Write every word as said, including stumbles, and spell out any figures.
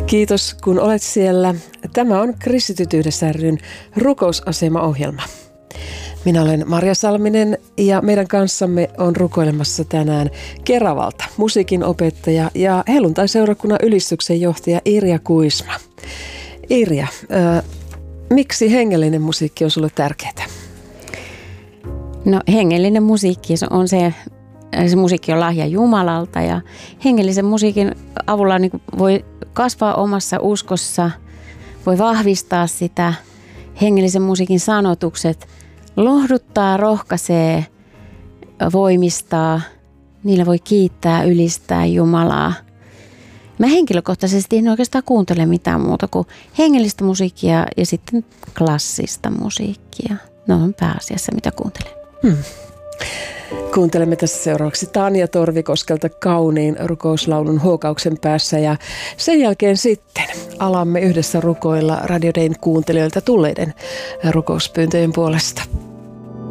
Kiitos kun olet siellä. Tämä on Kristityt yhdessä ry:n rukousasema-ohjelma. Minä olen Marja Salminen ja meidän kanssamme on rukoilemassa tänään Keravalta musiikin opettaja ja helluntai-seurakunnan ylistyksen johtaja Irja Kuisma. Irja, äh, miksi hengellinen musiikki on sulle tärkeää? No hengellinen musiikki on se, se musiikki on lahja Jumalalta ja hengellisen musiikin avulla niin voi kasvaa omassa uskossa, voi vahvistaa sitä. Hengellisen musiikin sanotukset lohduttaa, rohkaisee, voimistaa. Niillä voi kiittää, ylistää Jumalaa. Mä henkilökohtaisesti en oikeastaan kuuntele mitään muuta kuin hengellistä musiikkia ja sitten klassista musiikkia. Ne on pääasiassa mitä kuuntelen. Hmm. Kuuntelemme tässä seuraavaksi Tanja Torvikoskelta kauniin rukouslaulun Huokauksen päässä ja sen jälkeen sitten alamme yhdessä rukoilla Radio Dayn kuuntelijoilta tulleiden rukouspyyntöjen puolesta.